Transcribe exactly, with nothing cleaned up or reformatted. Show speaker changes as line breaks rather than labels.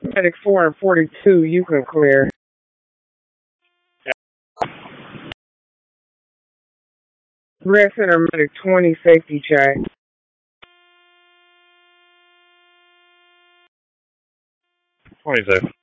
Medic four and forty-two, you can clear. Red Center Medic twenty, safety check.
twenty-seven.